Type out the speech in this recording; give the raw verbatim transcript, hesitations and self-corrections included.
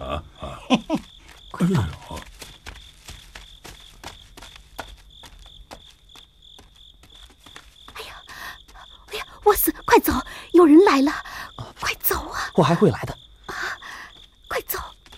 啊啊！ 快走！ 哎呀，哎呀，我死！快走，有人来了！快走啊！ 我还会来的。